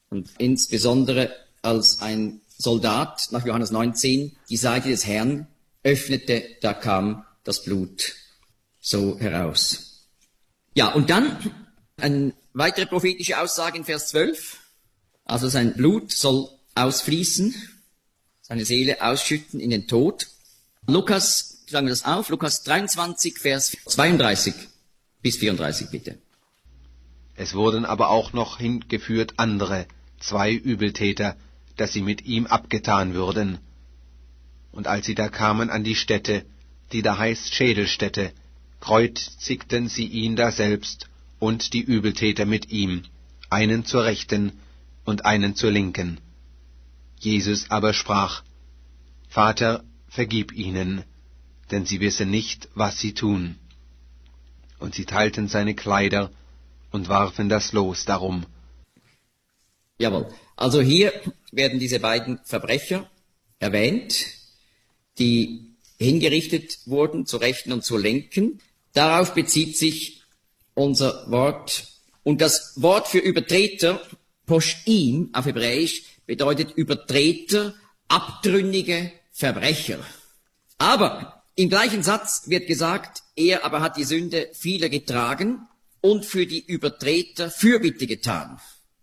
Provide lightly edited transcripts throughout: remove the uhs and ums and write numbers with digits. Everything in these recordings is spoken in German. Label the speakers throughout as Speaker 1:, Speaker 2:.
Speaker 1: Und insbesondere als ein Soldat nach Johannes 19 die Seite des Herrn öffnete, da kam das Blut so heraus. Ja, und dann eine weitere prophetische Aussage in Vers 12. Also sein Blut soll ausfließen, seine Seele ausschütten in den Tod. Lukas, sagen wir das auf, Lukas 23, Vers 32 bis 34 bitte.
Speaker 2: Es wurden aber auch noch hingeführt andere, 2 Übeltäter, dass sie mit ihm abgetan würden. Und als sie da kamen an die Stätte, die da heißt Schädelstätte, kreuzigten sie ihn daselbst und die Übeltäter mit ihm, einen zur Rechten und einen zur Linken. Jesus aber sprach: Vater, vergib ihnen, denn sie wissen nicht, was sie tun. Und sie teilten seine Kleider und warfen das Los darum.
Speaker 1: Jawohl. Also hier werden diese beiden Verbrecher erwähnt, die hingerichtet wurden, zur Rechten und zur Linken. Darauf bezieht sich unser Wort. Und das Wort für Übertreter, Poschim auf Hebräisch, bedeutet Übertreter, abtrünnige Verbrecher. Aber im gleichen Satz wird gesagt, er aber hat die Sünde vieler getragen und für die Übertreter Fürbitte getan.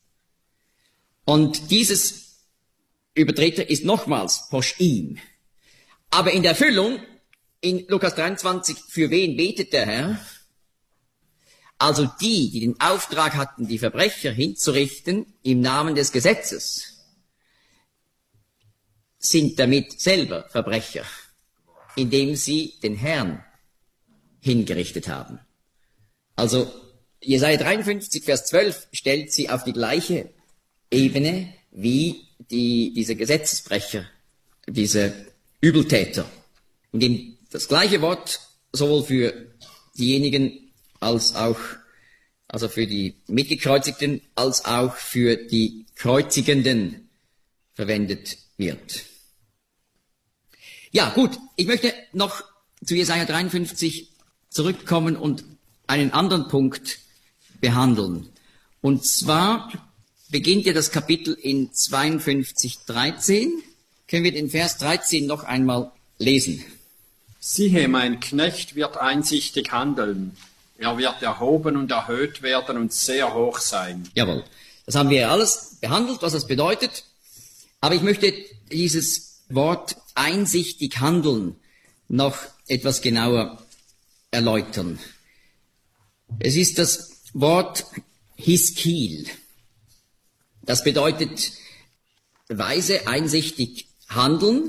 Speaker 1: Und dieses Übertreter ist nochmals Poschim. Aber in der Erfüllung, in Lukas 23, für wen betet der Herr? Also die den Auftrag hatten, die Verbrecher hinzurichten im Namen des Gesetzes, sind damit selber Verbrecher, indem sie den Herrn hingerichtet haben. Also Jesaja 53, Vers 12 stellt sie auf die gleiche Ebene wie diese Gesetzesbrecher, diese Übeltäter, indem das gleiche Wort sowohl für diejenigen als auch, also für die Mitgekreuzigten, als auch für die Kreuzigenden verwendet wird. Ja, gut, ich möchte noch zu Jesaja 53 zurückkommen und einen anderen Punkt behandeln. Und zwar beginnt ja das Kapitel in 52,13. Können wir den Vers 13 noch einmal lesen?
Speaker 3: Siehe, mein Knecht wird einsichtig handeln. Er wird erhoben und erhöht werden und sehr hoch sein.
Speaker 1: Jawohl, das haben wir alles behandelt, was das bedeutet. Aber ich möchte dieses Wort einsichtig handeln noch etwas genauer erläutern. Es ist das Wort Hiskil. Das bedeutet weise, einsichtig handeln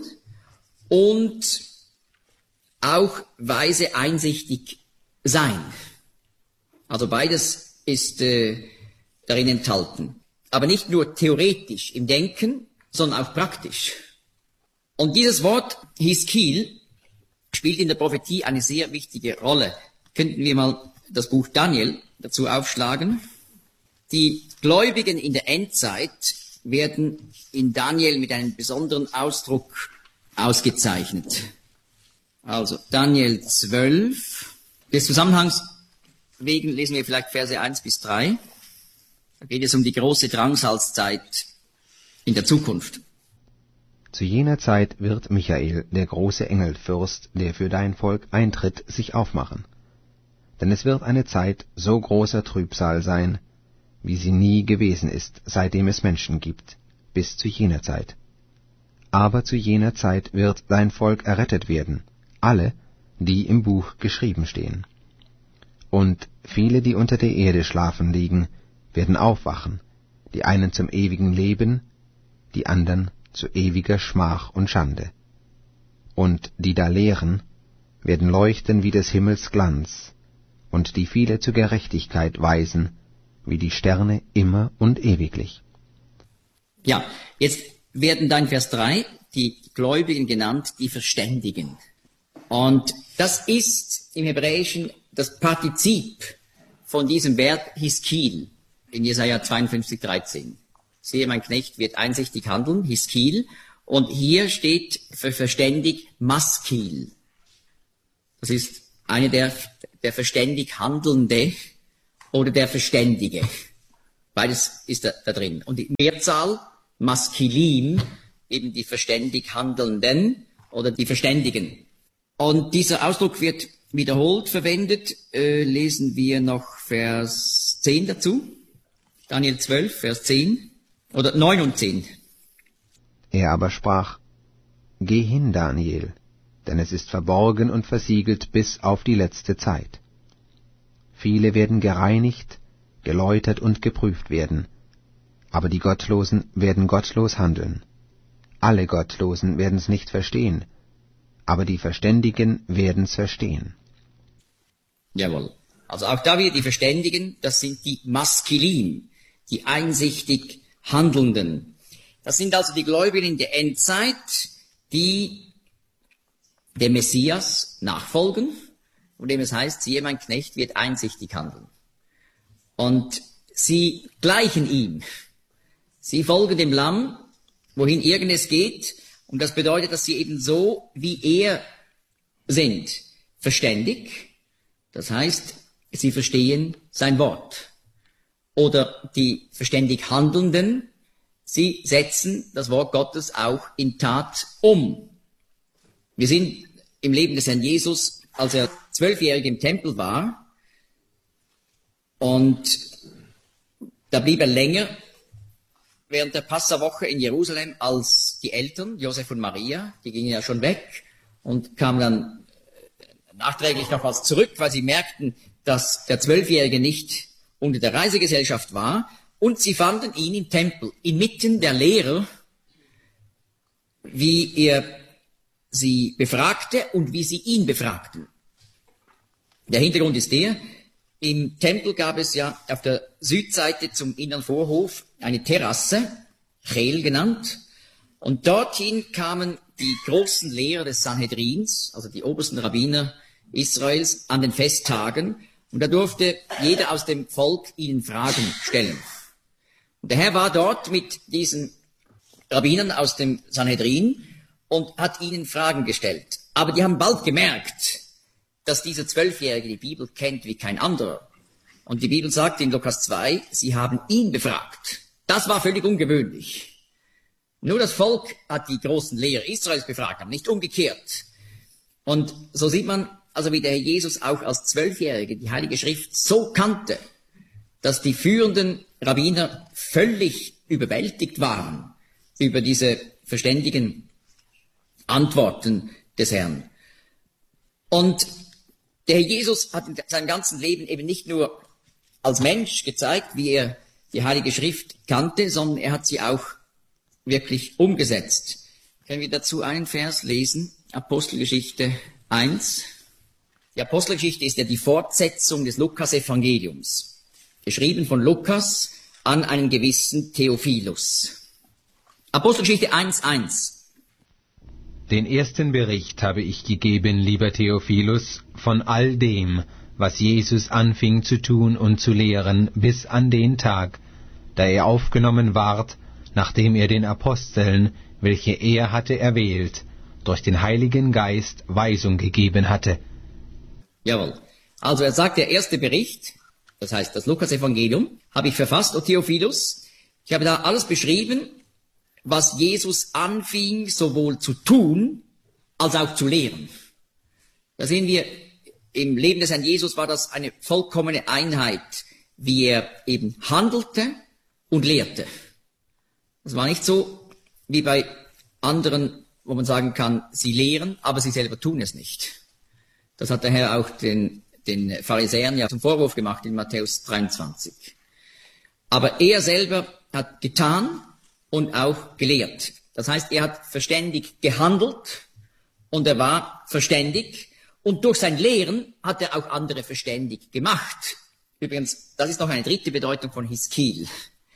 Speaker 1: und auch weise, einsichtig sein. Also beides ist darin enthalten. Aber nicht nur theoretisch im Denken, sondern auch praktisch. Und dieses Wort Hiskil spielt in der Prophetie eine sehr wichtige Rolle. Könnten wir mal das Buch Daniel dazu aufschlagen? Die Gläubigen in der Endzeit werden in Daniel mit einem besonderen Ausdruck ausgezeichnet. Also Daniel 12. Des Zusammenhangs wegen lesen wir vielleicht Verse 1 bis 3. Da geht es um die große Drangsalzzeit in der Zukunft.
Speaker 2: Zu jener Zeit wird Michael, der große Engelfürst, der für dein Volk eintritt, sich aufmachen. Denn es wird eine Zeit so großer Trübsal sein, wie sie nie gewesen ist, seitdem es Menschen gibt, bis zu jener Zeit. Aber zu jener Zeit wird dein Volk errettet werden, alle, die im Buch geschrieben stehen. Und viele, die unter der Erde schlafen liegen, werden aufwachen, die einen zum ewigen Leben, die andern zu ewiger Schmach und Schande. Und die da lehren, werden leuchten wie des Himmels Glanz, und die viele zur Gerechtigkeit weisen, wie die Sterne immer und ewiglich.
Speaker 1: Ja, jetzt werden da in Vers 3 die Gläubigen genannt, die Verständigen. Und das ist im Hebräischen das Partizip von diesem Verb Hiskil in Jesaja 52,13. Siehe, mein Knecht wird einsichtig handeln, Hiskil. Und hier steht für verständig Maskil. Das ist eine der verständig Handelnde oder der Verständige. Beides ist da drin. Und die Mehrzahl, Maskulim, eben die verständig Handelnden oder die Verständigen. Und dieser Ausdruck wird wiederholt verwendet. Lesen wir noch Vers 10 dazu. Daniel 12, Vers 10 oder 9 und 10.
Speaker 2: Er aber sprach: Geh hin, Daniel, denn es ist verborgen und versiegelt bis auf die letzte Zeit. Viele werden gereinigt, geläutert und geprüft werden, aber die Gottlosen werden gottlos handeln. Alle Gottlosen werden's nicht verstehen, aber die Verständigen werden's verstehen.
Speaker 1: Jawohl. Also auch da wieder die Verständigen, das sind die Maskulim, die einsichtig Handelnden. Das sind also die Gläubigen in der Endzeit, die dem Messias nachfolgen, von dem es heißt, siehe, mein Knecht wird einsichtig handeln. Und sie gleichen ihm. Sie folgen dem Lamm, wohin irgend es geht, und das bedeutet, dass sie eben so wie er sind, verständig. Das heißt, sie verstehen sein Wort. Oder die verständig Handelnden, sie setzen das Wort Gottes auch in Tat um. Wir sind im Leben des Herrn Jesus, als er 12-jährig im Tempel war, und da blieb er länger während der Passawoche in Jerusalem als die Eltern, Josef und Maria. Die gingen ja schon weg und kamen dann nachträglich nochmals zurück, weil sie merkten, dass der 12-Jährige nicht unter der Reisegesellschaft war, und sie fanden ihn im Tempel, inmitten der Lehrer, wie er sie befragte und wie sie ihn befragten. Der Hintergrund ist der: Im Tempel gab es ja auf der Südseite zum inneren Vorhof eine Terrasse, Chel genannt, und dorthin kamen die großen Lehrer des Sanhedrins, also die obersten Rabbiner Israels, an den Festtagen, und da durfte jeder aus dem Volk ihnen Fragen stellen. Und der Herr war dort mit diesen Rabbinern aus dem Sanhedrin und hat ihnen Fragen gestellt. Aber die haben bald gemerkt, dass dieser 12-Jährige die Bibel kennt wie kein anderer. Und die Bibel sagt in Lukas 2, sie haben ihn befragt. Das war völlig ungewöhnlich. Nur das Volk hat die großen Lehrer Israels befragt, aber nicht umgekehrt. Und so sieht man also, wie der Herr Jesus auch als 12-Jährige die Heilige Schrift so kannte, dass die führenden Rabbiner völlig überwältigt waren über diese verständigen Antworten des Herrn. Und der Herr Jesus hat in seinem ganzen Leben eben nicht nur als Mensch gezeigt, wie er die Heilige Schrift kannte, sondern er hat sie auch wirklich umgesetzt. Können wir dazu einen Vers lesen? Apostelgeschichte 1. Die Apostelgeschichte ist ja die Fortsetzung des Lukas-Evangeliums, geschrieben von Lukas an einen gewissen Theophilus. Apostelgeschichte 1,1.
Speaker 4: Den ersten Bericht habe ich gegeben, lieber Theophilus, von all dem, was Jesus anfing zu tun und zu lehren, bis an den Tag, da er aufgenommen ward, nachdem er den Aposteln, welche er hatte erwählt, durch den Heiligen Geist Weisung gegeben hatte.
Speaker 1: Jawohl. Also er sagt, der erste Bericht, das heißt das Lukas-Evangelium, habe ich verfasst, O Theophilus. Ich habe da alles beschrieben, was Jesus anfing, sowohl zu tun, als auch zu lehren. Da sehen wir, im Leben des Herrn Jesus war das eine vollkommene Einheit, wie er eben handelte und lehrte. Das war nicht so wie bei anderen, wo man sagen kann, sie lehren, aber sie selber tun es nicht. Das hat der Herr auch den Pharisäern ja zum Vorwurf gemacht in Matthäus 23. Aber er selber hat getan und auch gelehrt. Das heißt, er hat verständig gehandelt und er war verständig, und durch sein Lehren hat er auch andere verständig gemacht. Übrigens, das ist noch eine dritte Bedeutung von Hiskil.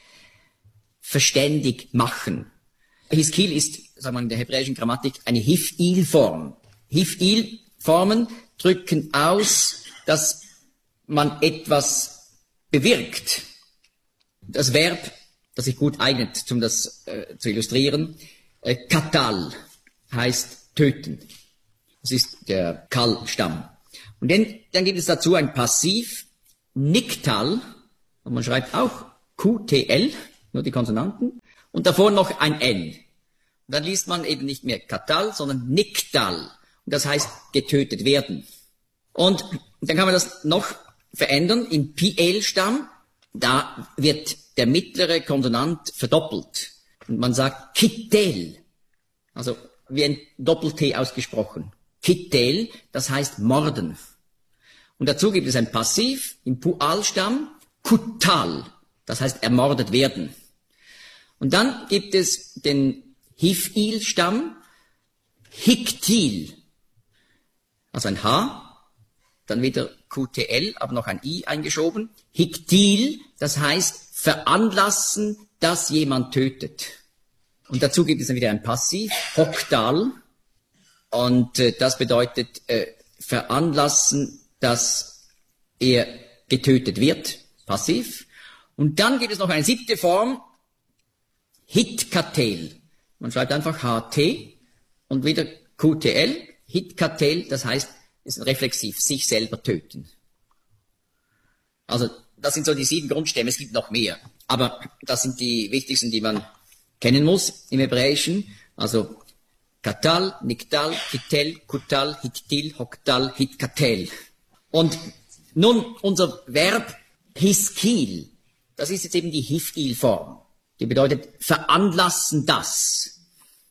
Speaker 1: Verständig machen. Hiskil ist, sagen wir in der hebräischen Grammatik, eine Hifil-Form. Hifil-Formen drücken aus, dass man etwas bewirkt. Das Verb, das sich gut eignet, um das zu illustrieren, katal, heißt töten. Das ist der Kal-Stamm. Und dann gibt es dazu ein Passiv, niktal, und man schreibt auch QTL, nur die Konsonanten, und davor noch ein N. Und dann liest man eben nicht mehr Katal, sondern Niktal. Und das heißt getötet werden. Und dann kann man das noch verändern. Im PL-Stamm, da wird der mittlere Konsonant verdoppelt. Und man sagt Kittel. Also wie ein Doppel-T ausgesprochen. Kittel, das heißt morden. Und dazu gibt es ein Passiv im Pual-Stamm, Kutal, das heißt ermordet werden. Und dann gibt es den Hifil-Stamm, Hiktil, also ein H, dann wieder QTL, aber noch ein I eingeschoben. Hiktil, das heißt veranlassen, dass jemand tötet. Und dazu gibt es dann wieder ein Passiv, Hoktal, und das bedeutet veranlassen, dass er getötet wird, passiv. Und dann gibt es noch eine 7. Form, Hitkatel. Man schreibt einfach HT und wieder QTL. Hitkatel, das heißt, ist ein reflexiv, sich selber töten. Also das sind so die 7 Grundstämme, es gibt noch mehr. Aber das sind die wichtigsten, die man kennen muss im Hebräischen. Also Katal, Niktal, Kitel, Kutal, Hiktil, Hoktal, Hitkatel. Und nun unser Verb Hiskil, das ist jetzt eben die Hifil-Form. Die bedeutet veranlassen das.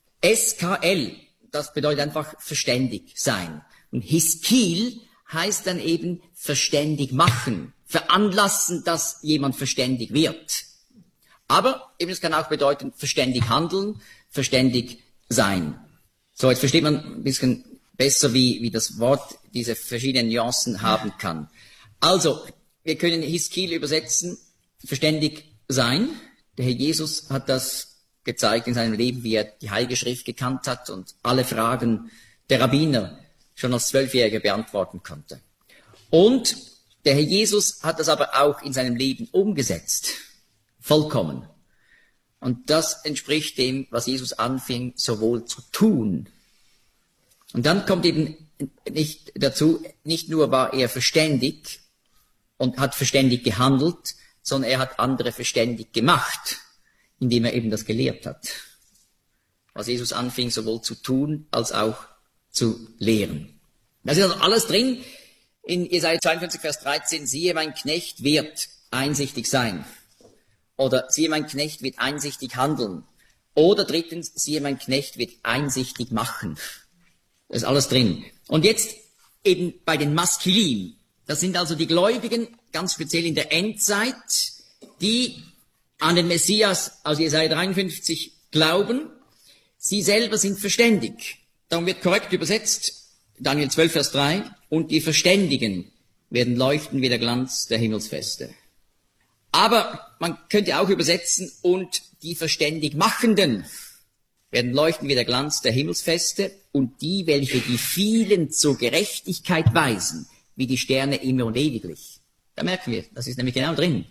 Speaker 1: SKL, das bedeutet einfach verständig sein. Und Hiskil heißt dann eben verständig machen, veranlassen, dass jemand verständig wird. Aber eben es kann auch bedeuten verständig handeln, verständig sein. So, jetzt versteht man ein bisschen besser, wie das Wort diese verschiedenen Nuancen haben kann. Also, wir können Hiskil übersetzen, verständig sein. Der Herr Jesus hat das gezeigt in seinem Leben, wie er die Heilige Schrift gekannt hat und alle Fragen der Rabbiner schon als 12-Jähriger beantworten konnte. Und der Herr Jesus hat das aber auch in seinem Leben umgesetzt. Vollkommen. Und das entspricht dem, was Jesus anfing, sowohl zu tun. Und dann kommt eben nicht dazu, nicht nur war er verständig und hat verständig gehandelt, sondern er hat andere verständig gemacht, indem er eben das gelehrt hat. Was Jesus anfing, sowohl zu tun, als auch zu lehren. Das ist also alles drin in Jesaja 52, Vers 13. Siehe, mein Knecht wird einsichtig sein. Oder siehe, mein Knecht wird einsichtig handeln. Oder drittens, siehe, mein Knecht wird einsichtig machen. Das ist alles drin. Und jetzt eben bei den Maskilim. Das sind also die Gläubigen, ganz speziell in der Endzeit, die an den Messias aus Jesaja 53 glauben. Sie selber sind verständig. Darum wird korrekt übersetzt, Daniel 12, Vers 3, und die Verständigen werden leuchten wie der Glanz der Himmelsfeste. Aber man könnte auch übersetzen, und die Verständigmachenden werden leuchten wie der Glanz der Himmelsfeste, und die, welche die vielen zur Gerechtigkeit weisen, wie die Sterne immer und ewiglich. Da merken wir, das ist nämlich genau drin.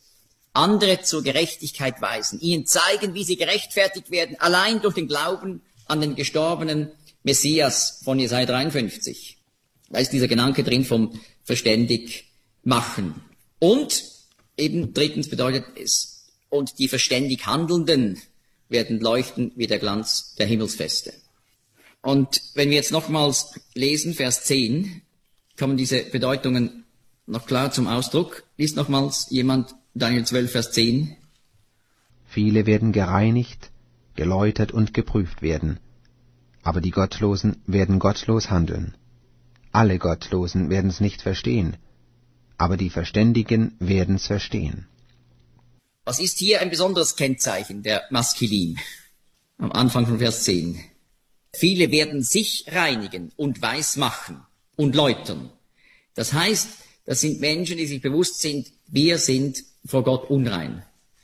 Speaker 1: Andere zur Gerechtigkeit weisen, ihnen zeigen, wie sie gerechtfertigt werden, allein durch den Glauben an den gestorbenen Messias von Jesaja 53. Da ist dieser Gedanke drin vom verständig machen. Und eben drittens bedeutet es, und die verständig Handelnden werden leuchten wie der Glanz der Himmelsfeste. Und wenn wir jetzt nochmals lesen, Vers 10, kommen diese Bedeutungen noch klar zum Ausdruck. Liest nochmals jemand Daniel 12, Vers 10.
Speaker 2: Viele werden gereinigt, geläutert und geprüft werden, aber die Gottlosen werden gottlos handeln. Alle Gottlosen werden es nicht verstehen, aber die Verständigen werden es verstehen.
Speaker 1: Was ist hier ein besonderes Kennzeichen der Maskilim? Am Anfang von Vers 10. Viele werden sich reinigen und weiß machen und läutern. Das heißt, das sind Menschen, die sich bewusst sind, wir sind vor Gott unrein.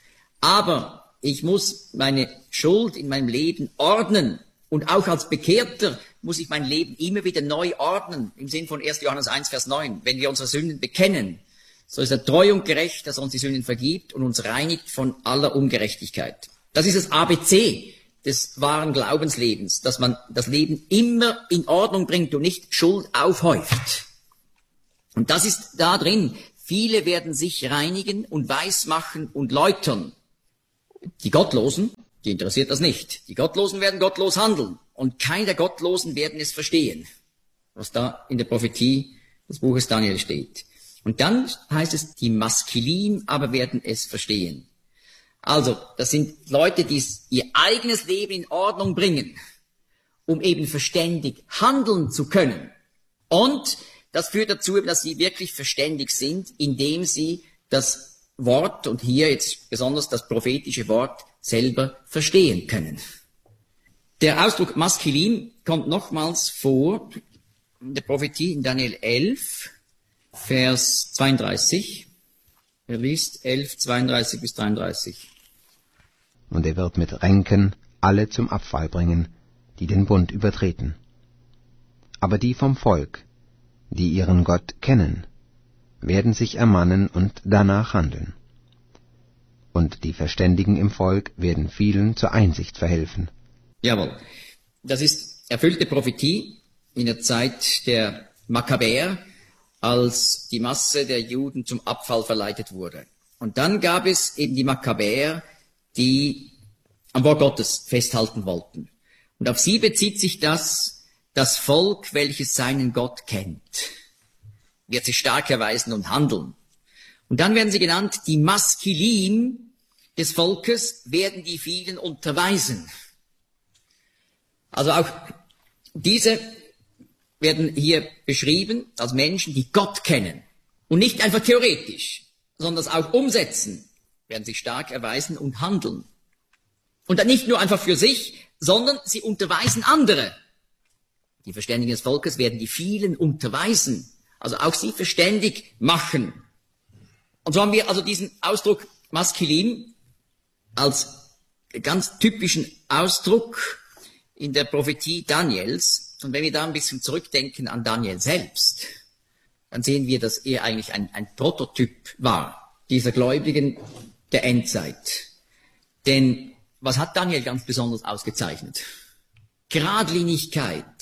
Speaker 1: Aber ich muss meine Schuld in meinem Leben ordnen. Und auch als Bekehrter muss ich mein Leben immer wieder neu ordnen. Im Sinn von 1. Johannes 1, Vers 9. Wenn wir unsere Sünden bekennen, so ist er treu und gerecht, dass er uns die Sünden vergibt und uns reinigt von aller Ungerechtigkeit. Das ist das ABC des wahren Glaubenslebens, dass man das Leben immer in Ordnung bringt und nicht Schuld aufhäuft. Und das ist da drin. viele werden sich reinigen und weismachen und läutern. Die Gottlosen, die interessiert das nicht. Die Gottlosen werden gottlos handeln und keine der Gottlosen werden es verstehen, was da in der Prophetie des Buches Daniel steht. Und dann heißt es, die Maskilim aber werden es verstehen. Also, das sind Leute, die ihr eigenes Leben in Ordnung bringen, um eben verständig handeln zu können. Und das führt dazu, dass sie wirklich verständig sind, indem sie das Wort, und hier jetzt besonders das prophetische Wort, selber verstehen können. Der Ausdruck Maskilim kommt nochmals vor in der Prophetie in Daniel 11, Vers 32. Er liest 11, 32 bis 33.
Speaker 2: Und er wird mit Ränken alle zum Abfall bringen, die den Bund übertreten. Aber die vom Volk, die ihren Gott kennen, werden sich ermannen und danach handeln. Und die Verständigen im Volk werden vielen zur Einsicht verhelfen.
Speaker 1: Jawohl, das ist erfüllte Prophetie in der Zeit der Makkabäer, als die Masse der Juden zum Abfall verleitet wurde. Und dann gab es eben die Makkabäer, die am Wort Gottes festhalten wollten. Und auf sie bezieht sich das Volk, welches seinen Gott kennt, wird sich stark erweisen und handeln. Und dann werden sie genannt, die Maskilim des Volkes werden die vielen unterweisen. Also auch diese werden hier beschrieben als Menschen, die Gott kennen. Und nicht einfach theoretisch, sondern das auch umsetzen, werden sich stark erweisen und handeln. Und dann nicht nur einfach für sich, sondern sie unterweisen andere. Die Verständigen des Volkes werden die vielen unterweisen, also auch sie verständig machen. Und so haben wir also diesen Ausdruck Maskilim als ganz typischen Ausdruck in der Prophetie Daniels. Und wenn wir da ein bisschen zurückdenken an Daniel selbst, dann sehen wir, dass er eigentlich ein Prototyp war, dieser Gläubigen der Endzeit. Denn was hat Daniel ganz besonders ausgezeichnet? Geradlinigkeit,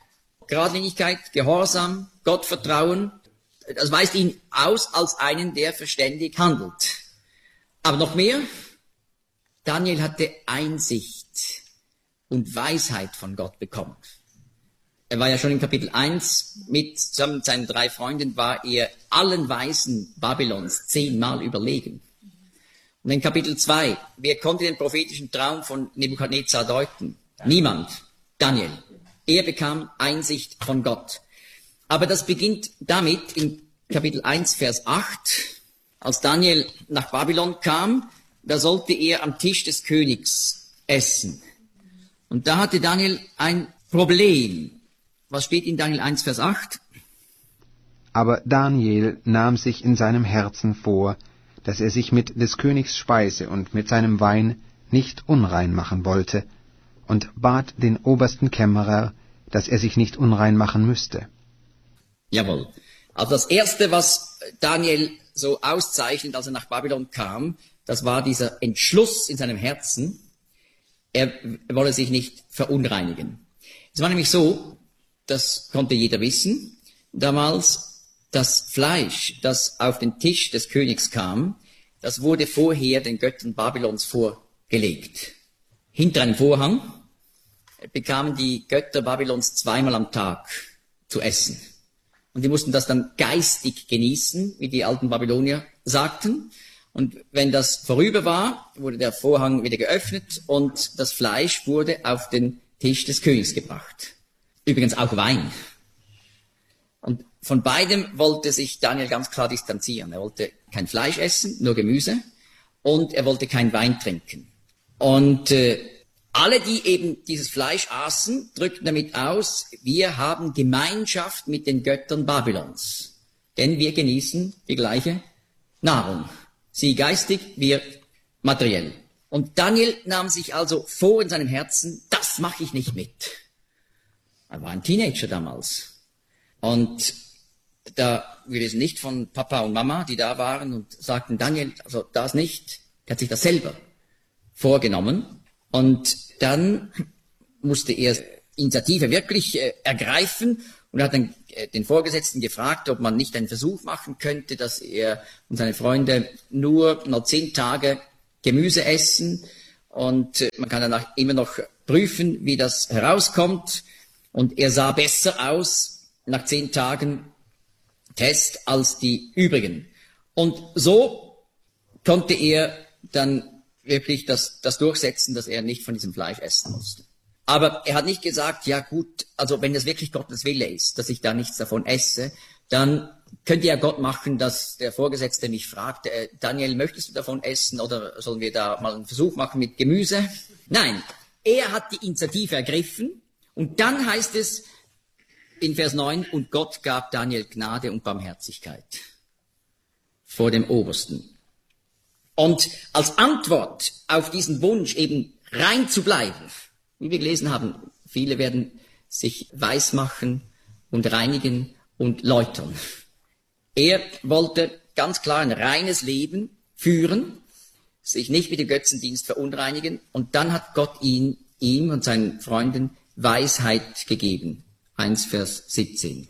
Speaker 1: Gehorsam, Gottvertrauen, das weist ihn aus als einen, der verständig handelt. Aber noch mehr, Daniel hatte Einsicht und Weisheit von Gott bekommen. Er war ja schon in Kapitel 1 zusammen mit seinen 3 Freunden, war er allen Weisen Babylons 10-mal überlegen. Und in Kapitel 2, wer konnte den prophetischen Traum von Nebukadnezar deuten? Niemand. Daniel. Er bekam Einsicht von Gott. Aber das beginnt damit in Kapitel 1, Vers 8. Als Daniel nach Babylon kam, da sollte er am Tisch des Königs essen. Und da hatte Daniel ein Problem. Was steht in Daniel 1, Vers 8?
Speaker 2: Aber Daniel nahm sich in seinem Herzen vor, dass er sich mit des Königs Speise und mit seinem Wein nicht unrein machen wollte, und bat den obersten Kämmerer, dass er sich nicht unrein machen müsste.
Speaker 1: Jawohl. Also das Erste, was Daniel so auszeichnet, als er nach Babylon kam, das war dieser Entschluss in seinem Herzen, er wolle sich nicht verunreinigen. Es war nämlich so, das konnte jeder wissen, damals, das Fleisch, das auf den Tisch des Königs kam, das wurde vorher den Göttern Babylons vorgelegt. Hinter einem Vorhang bekamen die Götter Babylons 2-mal am Tag zu essen. Und die mussten das dann geistig genießen, wie die alten Babylonier sagten. Und wenn das vorüber war, wurde der Vorhang wieder geöffnet und das Fleisch wurde auf den Tisch des Königs gebracht. Übrigens auch Wein. Und von beidem wollte sich Daniel ganz klar distanzieren. Er wollte kein Fleisch essen, nur Gemüse, und er wollte kein Wein trinken. Und alle, die eben dieses Fleisch aßen, drückten damit aus, wir haben Gemeinschaft mit den Göttern Babylons. Denn wir genießen die gleiche Nahrung. Sie geistig, wir materiell. Und Daniel nahm sich also vor in seinem Herzen, das mache ich nicht mit. Er war ein Teenager damals. Und da, wir lesen nicht von Papa und Mama, die da waren und sagten, Daniel, also das nicht. Er hat sich das selber vorgenommen. Und dann musste er Initiative wirklich ergreifen und hat dann den Vorgesetzten gefragt, ob man nicht einen Versuch machen könnte, dass er und seine Freunde nur noch 10 Tage Gemüse essen und man kann danach immer noch prüfen, wie das herauskommt. Und er sah besser aus nach 10 Tagen Test als die übrigen. Und so konnte er dann wirklich das durchsetzen, dass er nicht von diesem Fleisch essen musste. Aber er hat nicht gesagt, ja gut, also wenn das wirklich Gottes Wille ist, dass ich da nichts davon esse, dann könnte ja Gott machen, dass der Vorgesetzte mich fragt, Daniel, möchtest du davon essen oder sollen wir da mal einen Versuch machen mit Gemüse? Nein, er hat die Initiative ergriffen und dann heißt es in Vers 9, und Gott gab Daniel Gnade und Barmherzigkeit vor dem Obersten. Und als Antwort auf diesen Wunsch, eben rein zu bleiben, wie wir gelesen haben, viele werden sich weismachen und reinigen und läutern. Er wollte ganz klar ein reines Leben führen, sich nicht mit dem Götzendienst verunreinigen, und dann hat Gott ihm und seinen Freunden Weisheit gegeben. 1 Vers 17.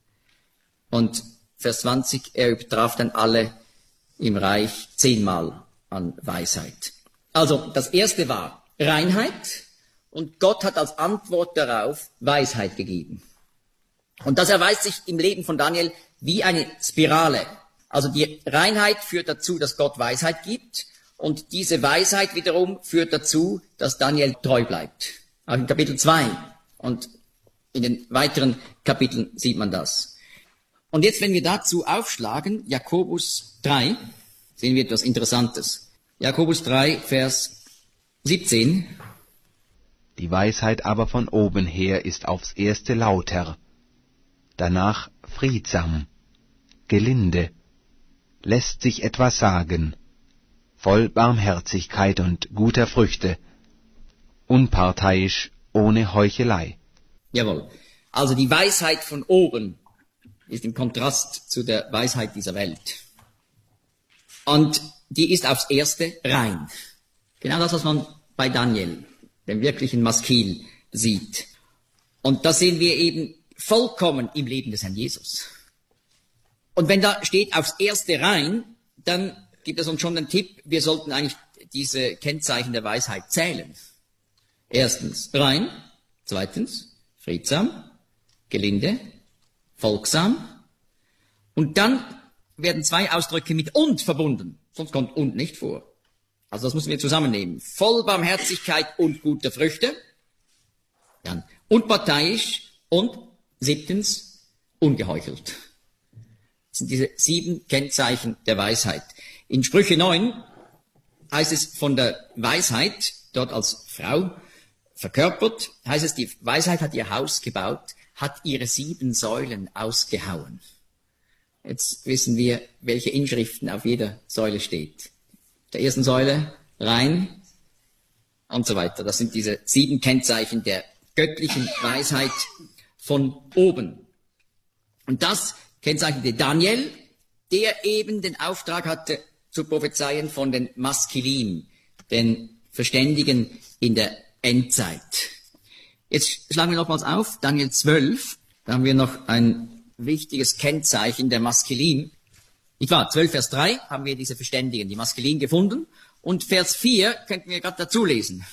Speaker 1: Und Vers 20, er übertraf dann alle im Reich 10-mal an Weisheit. Also das erste war Reinheit und Gott hat als Antwort darauf Weisheit gegeben. Und das erweist sich im Leben von Daniel wie eine Spirale. Also die Reinheit führt dazu, dass Gott Weisheit gibt und diese Weisheit wiederum führt dazu, dass Daniel treu bleibt. Auch in Kapitel 2 und in den weiteren Kapiteln sieht man das. Und jetzt, wenn wir dazu aufschlagen, Jakobus 3, sehen wir etwas Interessantes. Jakobus 3, Vers 17.
Speaker 2: Die Weisheit aber von oben her ist aufs erste lauter, danach friedsam, gelinde, lässt sich etwas sagen, voll Barmherzigkeit und guter Früchte, unparteiisch, ohne Heuchelei.
Speaker 1: Jawohl. Also die Weisheit von oben ist im Kontrast zu der Weisheit dieser Welt. Und die ist aufs Erste rein. Genau das, was man bei Daniel, dem wirklichen Maskil, sieht. Und das sehen wir eben vollkommen im Leben des Herrn Jesus. Und wenn da steht aufs Erste rein, dann gibt es uns schon den Tipp, wir sollten eigentlich diese Kennzeichen der Weisheit zählen. Erstens rein, zweitens friedsam, gelinde, folgsam. Und dann werden 2 Ausdrücke mit und verbunden, sonst kommt und nicht vor. Also das müssen wir zusammennehmen. Voll Barmherzigkeit und gute Früchte. Dann unparteiisch und 7. ungeheuchelt. Das sind diese 7 Kennzeichen der Weisheit. In Sprüche 9 heißt es von der Weisheit, dort als Frau verkörpert, heißt es, die Weisheit hat ihr Haus gebaut, hat ihre 7 Säulen ausgehauen. Jetzt wissen wir, welche Inschriften auf jeder Säule steht. Der ersten Säule rein und so weiter. Das sind diese 7 Kennzeichen der göttlichen Weisheit von oben. Und das kennzeichnete Daniel, der eben den Auftrag hatte, zu prophezeien von den Maskilim, den Verständigen in der Endzeit. Jetzt schlagen wir nochmals auf, Daniel 12, da haben wir noch ein wichtiges Kennzeichen der Maskilim. Nicht wahr? 12 Vers 3 haben wir diese Verständigen, die Maskilim, gefunden. Und Vers 4 könnten wir gerade dazu lesen.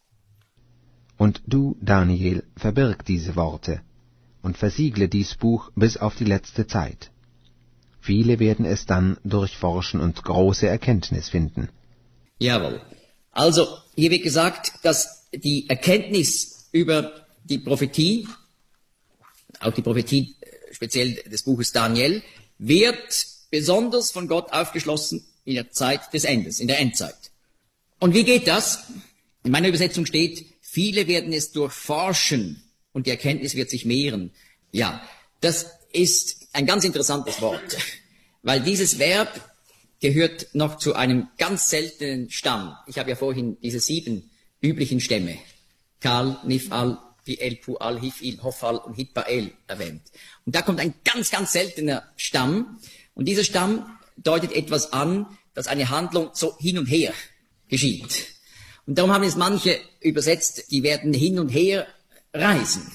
Speaker 2: Und du, Daniel, verbirg diese Worte und versiegle dies Buch bis auf die letzte Zeit. Viele werden es dann durchforschen und große Erkenntnis finden.
Speaker 1: Jawohl. Also, hier wird gesagt, dass die Erkenntnis über die Prophetie, auch die Prophetie speziell des Buches Daniel, wird besonders von Gott aufgeschlossen in der Zeit des Endes, in der Endzeit. Und wie geht das? In meiner Übersetzung steht, viele werden es durchforschen und die Erkenntnis wird sich mehren. Ja, das ist ein ganz interessantes Wort, weil dieses Verb gehört noch zu einem ganz seltenen Stamm. Ich habe ja vorhin diese 7 üblichen Stämme, Kal, Nifal, Piel, Pual, Hifil, Hofal und Hitpael erwähnt. Und da kommt ein ganz, ganz seltener Stamm. Und dieser Stamm deutet etwas an, dass eine Handlung so hin und her geschieht. Und darum haben es manche übersetzt, die werden hin und her reisen.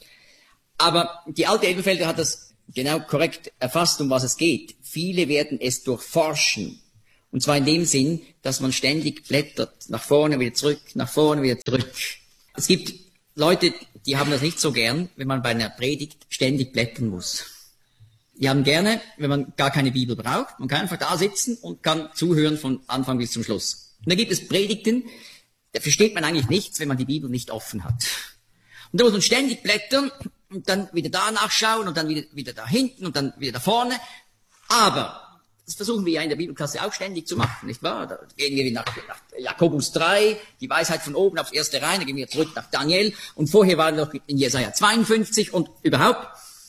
Speaker 1: Aber die alte Elberfelder hat das genau korrekt erfasst, um was es geht. Viele werden es durchforschen. Und zwar in dem Sinn, dass man ständig blättert, nach vorne, wieder zurück, nach vorne, wieder zurück. Es gibt Leute, die haben das nicht so gern, wenn man bei einer Predigt ständig blättern muss. Die haben gerne, wenn man gar keine Bibel braucht, man kann einfach da sitzen und kann zuhören von Anfang bis zum Schluss. Und dann gibt es Predigten, da versteht man eigentlich nichts, wenn man die Bibel nicht offen hat. Und da muss man ständig blättern und dann wieder da nachschauen und dann wieder da hinten und dann wieder da vorne. Aber das versuchen wir ja in der Bibelklasse auch ständig zu machen, nicht wahr? Da gehen wir nach Jakobus 3, die Weisheit von oben aufs erste rein, dann gehen wir zurück nach Daniel und vorher waren wir noch in Jesaja 52 und überhaupt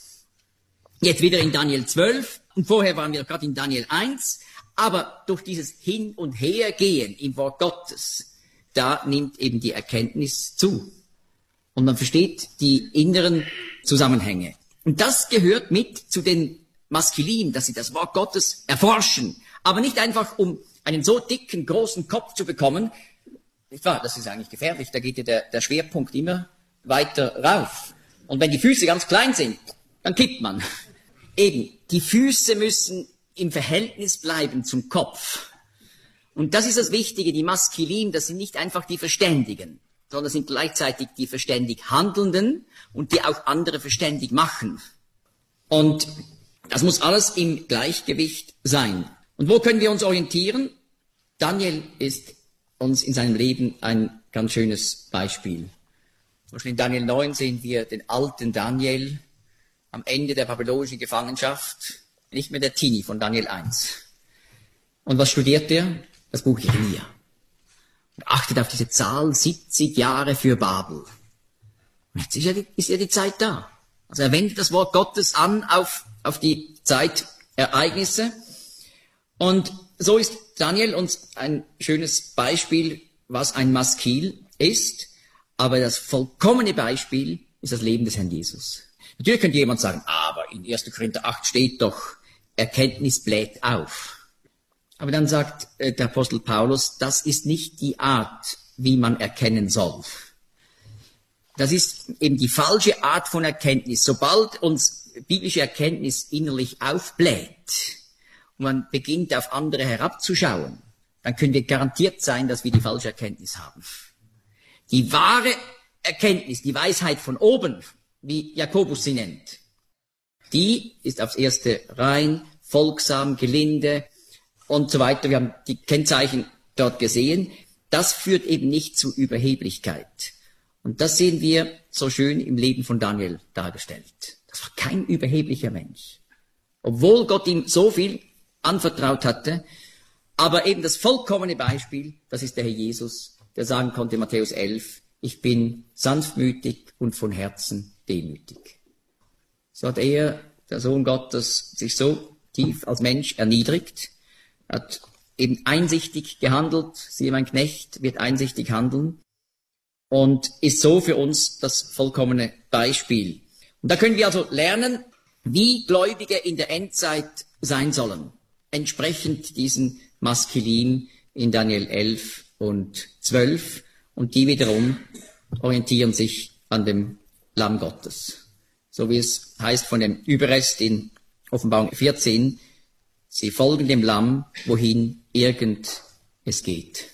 Speaker 1: jetzt wieder in Daniel 12 und vorher waren wir gerade in Daniel 1, aber durch dieses Hin- und Hergehen im Wort Gottes, da nimmt eben die Erkenntnis zu und man versteht die inneren Zusammenhänge. Und das gehört mit zu den Maskilim, dass sie das Wort Gottes erforschen, aber nicht einfach, um einen so dicken, großen Kopf zu bekommen. Nicht wahr? Das ist eigentlich gefährlich, da geht ja der Schwerpunkt immer weiter rauf. Und wenn die Füße ganz klein sind, dann kippt man. Eben, die Füße müssen im Verhältnis bleiben zum Kopf. Und das ist das Wichtige, die Maskilim, das sind nicht einfach die Verständigen, sondern sind gleichzeitig die verständig Handelnden und die auch andere verständig machen. Und das muss alles im Gleichgewicht sein. Und wo können wir uns orientieren? Daniel ist uns in seinem Leben ein ganz schönes Beispiel. Zum Beispiel in Daniel 9 sehen wir den alten Daniel am Ende der babylonischen Gefangenschaft, nicht mehr der Teenie von Daniel 1. Und was studiert er? Das Buch Jeremia. Und achtet auf diese Zahl, 70 Jahre für Babel. Und jetzt ist ja die Zeit da. Also er wendet das Wort Gottes an auf die Zeitereignisse. Und so ist Daniel uns ein schönes Beispiel, was ein Maskil ist. Aber das vollkommene Beispiel ist das Leben des Herrn Jesus. Natürlich könnte jemand sagen, aber in 1. Korinther 8 steht doch, Erkenntnis bläht auf. Aber dann sagt der Apostel Paulus, das ist nicht die Art, wie man erkennen soll. Das ist eben die falsche Art von Erkenntnis. Sobald uns biblische Erkenntnis innerlich aufbläht und man beginnt auf andere herabzuschauen, dann können wir garantiert sein, dass wir die falsche Erkenntnis haben. Die wahre Erkenntnis, die Weisheit von oben, wie Jakobus sie nennt, die ist aufs Erste rein, folgsam, gelinde und so weiter. Wir haben die Kennzeichen dort gesehen. Das führt eben nicht zu Überheblichkeit. Und das sehen wir so schön im Leben von Daniel dargestellt. Das war kein überheblicher Mensch. Obwohl Gott ihm so viel anvertraut hatte, aber eben das vollkommene Beispiel, das ist der Herr Jesus, der sagen konnte, Matthäus 11, ich bin sanftmütig und von Herzen demütig. So hat er, der Sohn Gottes, sich so tief als Mensch erniedrigt, hat eben einsichtig gehandelt, siehe mein Knecht wird einsichtig handeln und ist so für uns das vollkommene Beispiel. Und da können wir also lernen, wie Gläubige in der Endzeit sein sollen, entsprechend diesen Maskilim in Daniel 11 und 12 und die wiederum orientieren sich an dem Lamm Gottes. So wie es heißt von dem Überrest in Offenbarung 14, sie folgen dem Lamm, wohin irgend es geht.